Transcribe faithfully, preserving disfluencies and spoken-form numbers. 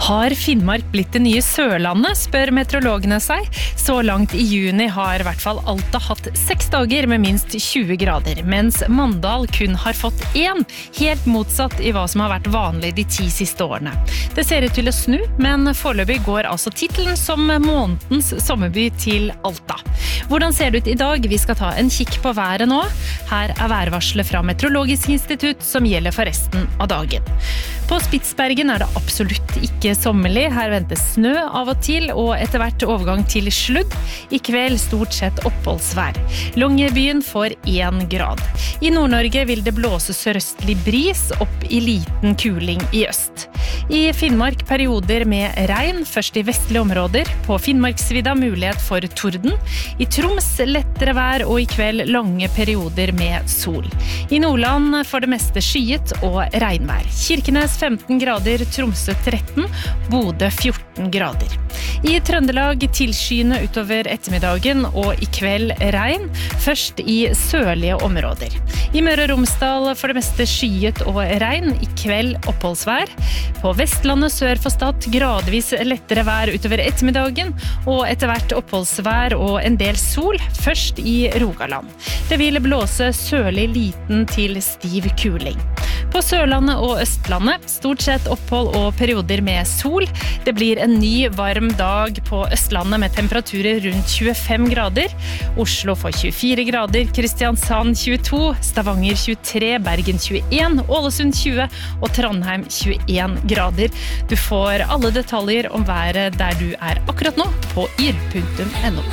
Har Finnmark blitt det nye Sørlandet, spør meteorologene seg. Så langt i juni har i hvert fall Alta hatt seks dager med minst tjue grader, mens Mandal kun har fått én, helt motsatt i hva som har vært vanlig de ti siste årene. Det ser ut til å snu, men foreløpig går altså titelen som månedens sommerby til Alta. Hvordan ser det ut i dag? Vi skal ta en kikk på været nå. Her er værvarselet fra Meteorologisk institutt som gjelder for resten av dagen. På Spitsbergen er det absolutt ikke sommerlig. Her ventes snø av og til, og etter hvert overgang til sludd. I kveld stort sett oppholdsvær. Longyearbyen får én grad. I Nord-Norge vil det blåse sørøstlig bris opp i liten kuling i øst. I Finnmark perioder med regn, først i vestlige områder. På Finnmarksvidda mulighet for torden. I Troms lettere vær, og i kveld lange perioder med sol. I Nordland for det meste skyet og regnvær. Kirkenes femten grader, Tromsø tretten, Bodø fjorten grader. I Trøndelag tilskyende utover ettermiddagen og i kveld regn, først i sørlige områder. I Møre og Romsdal for det meste skyet og regn, i kveld oppholdsvær. På Vestlandet sør for Stad gradvis lettere vær utover ettermiddagen, og etter hvert oppholdsvær og en del sol, først i Rogaland. Det vil blåse sørlig liten til stiv kuling. På Sørlandet og Østlandet stort sett opphold og perioder med sol. Det blir en ny varm dag på Østlandet med temperaturer rundt tjuefem grader. Oslo får tjuefire grader, Kristiansand tjueto, Stavanger tjuetre, Bergen tjueen, Ålesund tjue og Trondheim tjueen grader. Du får alle detaljer om været der du er akkurat nå på yr punktum no.